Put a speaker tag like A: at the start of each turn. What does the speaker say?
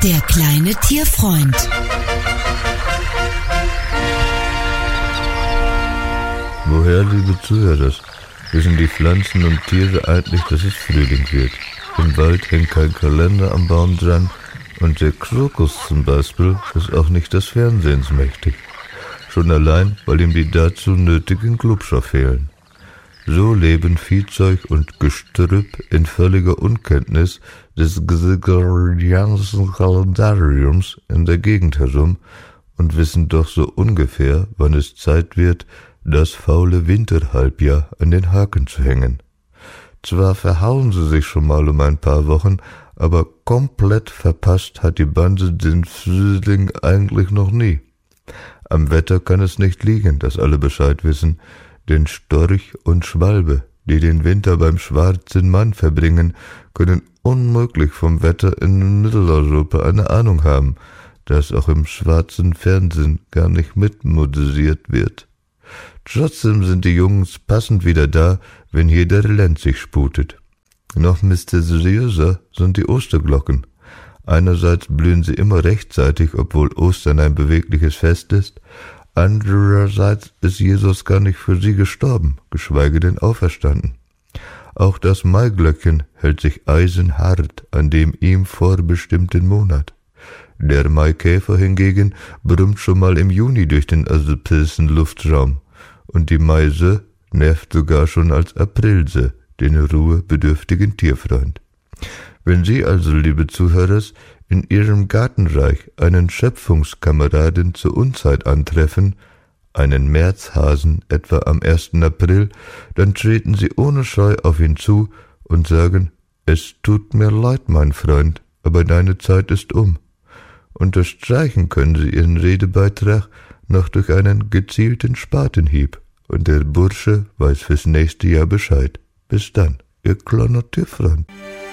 A: Der kleine Tierfreund.
B: Woher, liebe Zuhörer, wissen die Pflanzen und Tiere eigentlich, dass es Frühling wird? Im Wald hängt kein Kalender am Baum dran und der Krokus zum Beispiel ist auch nicht des Fernsehens mächtig. Schon allein, weil ihm die dazu nötigen Glubscher fehlen. So leben Viehzeug und Gestrüpp in völliger Unkenntnis des gregorianischen Kalendariums in der Gegend herum und wissen doch so ungefähr, wann es Zeit wird, das faule Winterhalbjahr an den Haken zu hängen. Zwar verhauen sie sich schon mal um ein paar Wochen, aber komplett verpasst hat die Bande den Frühling eigentlich noch nie. Am Wetter kann es nicht liegen, dass alle Bescheid wissen, denn Storch und Schwalbe, die den Winter beim schwarzen Mann verbringen, können unmöglich vom Wetter in Mitteleuropa eine Ahnung haben, das auch im schwarzen Fernsehen gar nicht mitmoderiert wird. Trotzdem sind die Jungs passend wieder da, wenn hier der Lenz sich sputet. Noch mysteriöser sind die Osterglocken. Einerseits blühen sie immer rechtzeitig, obwohl Ostern ein bewegliches Fest ist. Andererseits ist Jesus gar nicht für sie gestorben, geschweige denn auferstanden. Auch das Maiglöckchen hält sich eisenhart an dem ihm vorbestimmten Monat. Der Maikäfer hingegen brummt schon mal im Juni durch den alpinen Luftraum. Und die Meise nervt sogar schon als Aprilse, den ruhebedürftigen Tierfreund. Wenn Sie also, liebe Zuhörer, in Ihrem Gartenreich einen Schöpfungskameraden zur Unzeit antreffen, einen Märzhasen etwa am 1. April, dann treten Sie ohne Scheu auf ihn zu und sagen, es tut mir leid, mein Freund, aber deine Zeit ist um. Unterstreichen können Sie Ihren Redebeitrag noch durch einen gezielten Spatenhieb, und der Bursche weiß fürs nächste Jahr Bescheid. Bis dann, Ihr kleiner Tierfreund.